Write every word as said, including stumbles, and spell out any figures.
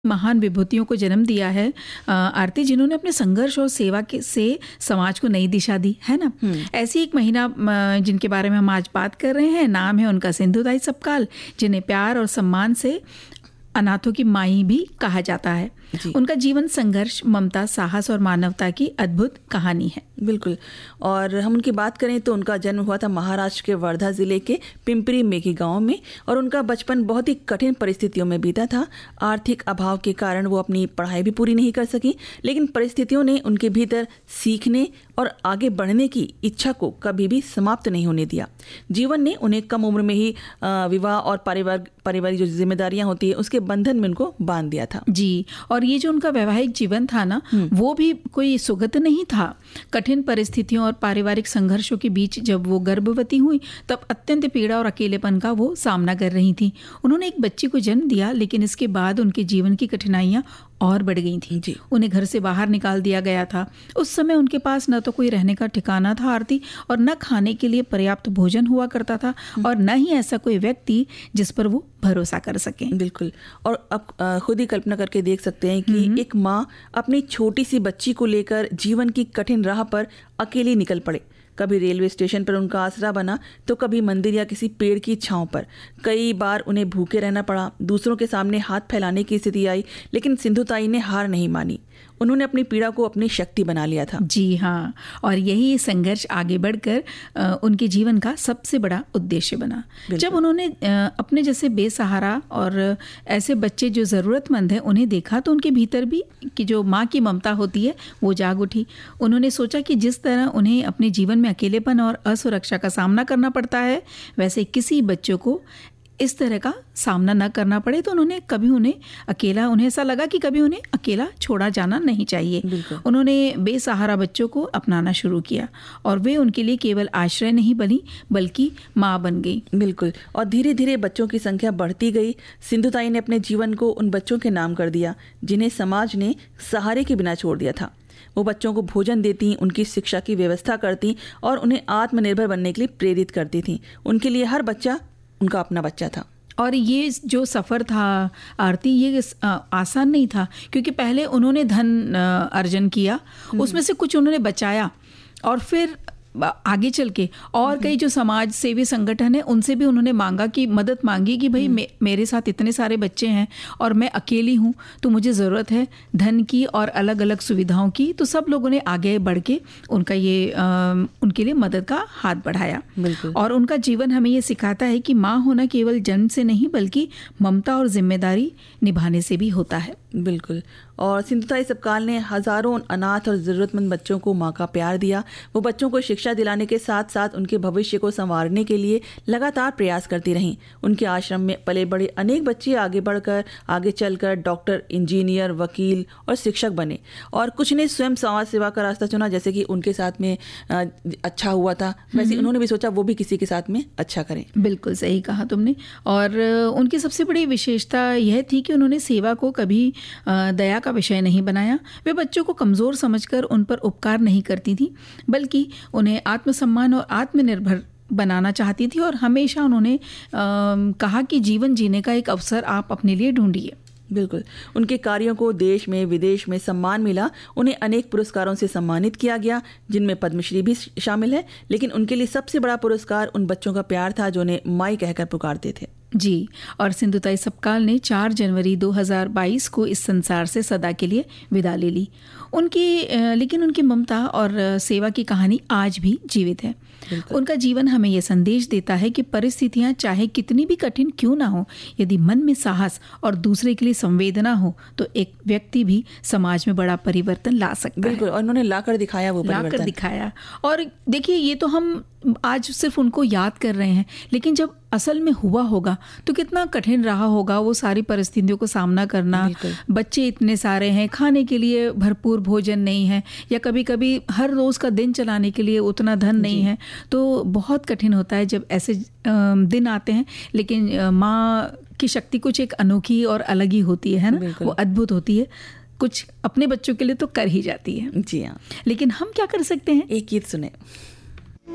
महान विभूतियों को जन्म दिया है अ, आरती, जिन्होंने अपने संघर्ष और सेवा के से समाज को नई दिशा दी है ना। ऐसी एक महिला अ, जिनके बारे में हम आज बात कर रहे हैं, नाम है उनका सिंधुताई सपकाल, जिन्हें प्यार और सम्मान से अनाथों की माई भी कहा जाता है। उनका जीवन संघर्ष, ममता, साहस और मानवता की अद्भुत कहानी है। बिल्कुल। और हम उनकी बात करें तो उनका जन्म हुआ था महाराष्ट्र के वर्धा जिले के पिंपरी मेघी गांव में, और उनका बचपन बहुत ही कठिन परिस्थितियों में बीता था। आर्थिक अभाव के कारण वो अपनी पढ़ाई भी पूरी नहीं कर सकी, लेकिन परिस्थितियों ने उनके भीतर सीखने और आगे बढ़ने की इच्छा को कभी भी समाप्त नहीं होने दिया। जीवन ने उन्हें कम उम्र में ही विवाह और पारिवारिक पारिवारिक जो जिम्मेदारियां होती है उसके बंधन में उनको बांध दिया था। जी, और ये जो उनका वैवाहिक जीवन था ना, वो भी कोई सुगत नहीं था। कठिन परिस्थितियों और पारिवारिक संघर्षों के बीच जब वो गर्भवती हुई, तब अत्यंत पीड़ा और अकेलेपन का वो सामना कर रही थी। उन्होंने एक बच्ची को जन्म दिया, लेकिन इसके बाद उनके जीवन की कठिनाइयां और बढ़ गई थी। उन्हें घर से बाहर निकाल दिया गया था। उस समय उनके पास न तो कोई रहने का ठिकाना था आरती, और न खाने के लिए पर्याप्त भोजन हुआ करता था, और न ही ऐसा कोई व्यक्ति जिस पर वो भरोसा कर सके। बिल्कुल। और अब खुद ही कल्पना करके देख सकते हैं कि एक माँ अपनी छोटी सी बच्ची को लेकर जीवन की कठिन राह पर अकेली निकल पड़े। कभी रेलवे स्टेशन पर उनका आसरा बना, तो कभी मंदिर या किसी पेड़ की छांव पर। कई बार उन्हें भूखे रहना पड़ा, दूसरों के सामने हाथ फैलाने की स्थिति आई, लेकिन सिंधुताई ने हार नहीं मानी। उन्होंने अपनी पीड़ा को अपनी शक्ति बना लिया था। जी हाँ, और यही संघर्ष आगे बढ़कर आ, उनके जीवन का सबसे बड़ा उद्देश्य बना। जब उन्होंने आ, अपने जैसे बेसहारा और ऐसे बच्चे जो ज़रूरतमंद हैं उन्हें देखा, तो उनके भीतर भी कि जो माँ की ममता होती है वो जाग उठी। उन्होंने सोचा कि जिस तरह उन्हें अपने जीवन में अकेलेपन और असुरक्षा का सामना करना पड़ता है, वैसे किसी बच्चों को इस तरह का सामना न करना पड़े। तो उन्होंने कभी उन्हें अकेला उन्हें ऐसा लगा कि कभी उन्हें अकेला छोड़ा जाना नहीं चाहिए। उन्होंने बेसहारा बच्चों को अपनाना शुरू किया, और वे उनके लिए केवल आश्रय नहीं बनी, बल्कि माँ बन गई। बिल्कुल। और धीरे धीरे बच्चों की संख्या बढ़ती गई। सिंधुताई ने अपने जीवन को उन बच्चों के नाम कर दिया जिन्हें समाज ने सहारे के बिना छोड़ दिया था। वो बच्चों को भोजन देती, उनकी शिक्षा की व्यवस्था करती और उन्हें आत्मनिर्भर बनने के लिए प्रेरित करती थी। उनके लिए हर बच्चा उनका अपना बच्चा था। और ये जो सफ़र था आरती, ये आसान नहीं था, क्योंकि पहले उन्होंने धन अर्जन किया, उसमें से कुछ उन्होंने बचाया, और फिर आगे चल के और कई जो समाज सेवी संगठन है उनसे भी उन्होंने मांगा कि मदद मांगी कि भाई मे, मेरे साथ इतने सारे बच्चे हैं और मैं अकेली हूँ, तो मुझे ज़रूरत है धन की और अलग अलग सुविधाओं की। तो सब लोगों ने आगे बढ़ के उनका ये आ, उनके लिए मदद का हाथ बढ़ाया। और उनका जीवन हमें ये सिखाता है कि माँ होना केवल जन्म से नहीं, बल्कि ममता और जिम्मेदारी निभाने से भी होता है। बिल्कुल। और सिंधुताई सपकाल ने हजारों अनाथ और ज़रूरतमंद बच्चों को माँ का प्यार दिया। वो बच्चों को शिक्षा दिलाने के साथ साथ उनके भविष्य को संवारने के लिए लगातार प्रयास करती रहीं। उनके आश्रम में पले बड़े अनेक बच्चे आगे बढ़कर आगे चलकर डॉक्टर, इंजीनियर, वकील और शिक्षक बने, और कुछ ने स्वयं समाज सेवा का रास्ता चुना। जैसे कि उनके साथ में अच्छा हुआ था, वैसे उन्होंने भी सोचा वो भी किसी के साथ में अच्छा करें। बिल्कुल सही कहा तुमने। और उनकी सबसे बड़ी विशेषता यह थी कि उन्होंने सेवा को कभी दया का विषय नहीं बनाया। वे बच्चों को कमज़ोर समझकर उन पर उपकार नहीं करती थी, बल्कि उन्हें आत्मसम्मान और आत्मनिर्भर बनाना चाहती थी। और हमेशा उन्होंने कहा कि जीवन जीने का एक अवसर आप अपने लिए ढूंढिए। बिल्कुल। उनके कार्यों को देश में विदेश में सम्मान मिला। उन्हें अनेक पुरस्कारों से सम्मानित किया गया, जिनमें पद्मश्री भी शामिल है। लेकिन उनके लिए सबसे बड़ा पुरस्कार उन बच्चों का प्यार था जो उन्हें माई कहकर पुकारते थे। जी, और सिंधुताई सपकाल ने चार जनवरी दो हज़ार बाईस को इस संसार से सदा के लिए विदा ले ली। उनकी लेकिन उनकी ममता और सेवा की कहानी आज भी जीवित है। उनका जीवन हमें यह संदेश देता है कि परिस्थितियां चाहे कितनी भी कठिन क्यों ना हो, यदि मन में साहस और दूसरे के लिए संवेदना हो, तो एक व्यक्ति भी समाज में बड़ा परिवर्तन ला सकता है। बिल्कुल। और उन्होंने लाकर दिखाया, वो परिवर्तन लाकर दिखाया। और देखिए, ये तो हम आज सिर्फ उनको याद कर रहे हैं, लेकिन जब असल में हुआ होगा तो कितना कठिन रहा होगा वो सारी परिस्थितियों को सामना करना। बच्चे इतने सारे हैं, खाने के लिए भरपूर भोजन नहीं है, या कभी कभी हर रोज़ का दिन चलाने के लिए उतना धन नहीं है, तो बहुत कठिन होता है जब ऐसे दिन आते हैं। लेकिन माँ की शक्ति कुछ एक अनोखी और अलग ही होती है ना, वो अद्भुत होती है। कुछ अपने बच्चों के लिए तो कर ही जाती है। जी हाँ। लेकिन हम क्या कर सकते हैं? एक गीत सुने।